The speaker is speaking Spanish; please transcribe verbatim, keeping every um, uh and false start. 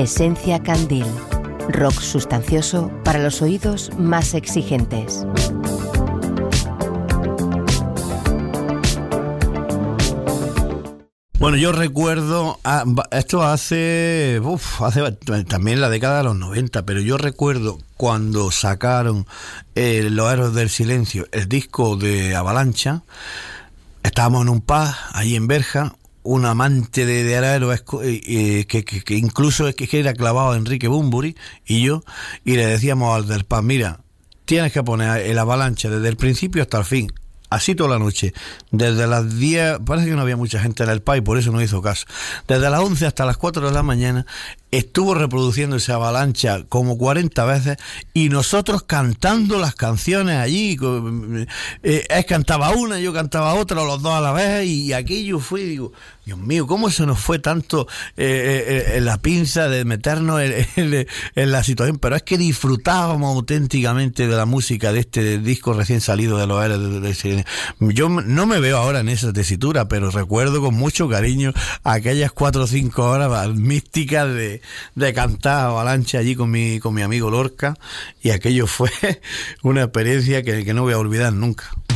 Esencia Candil. Rock sustancioso para los oídos más exigentes. Bueno, yo recuerdo, esto hace, uf, hace también la década de los noventa, pero yo recuerdo cuando sacaron eh, Los Héroes del Silencio, el disco de Avalancha. Estábamos en un pub, ahí en Berja, un amante de, de héroes eh, que, que, que incluso es que era clavado a Enrique Bunbury y yo, y le decíamos al del pub, mira, tienes que poner el Avalancha desde el principio hasta el fin. Así toda la noche, desde las diez, parece que no había mucha gente en el pub y por eso no hizo caso. Desde las once hasta las cuatro de la mañana estuvo reproduciendo esa Avalancha como cuarenta veces y nosotros cantando las canciones allí. Eh, él cantaba una, yo cantaba otra, los dos a la vez, y aquello fue, digo, Dios mío, ¿cómo se nos fue tanto eh, eh, en la pinza de meternos en, en, en la situación? Pero es que disfrutábamos auténticamente de la música de este disco recién salido de Los Héroes del Silencio. Yo no me veo ahora en esa tesitura, pero recuerdo con mucho cariño aquellas cuatro o cinco horas místicas de, de cantar Avalancha allí con mi, con mi amigo Lorca, y aquello fue una experiencia que, que no voy a olvidar nunca.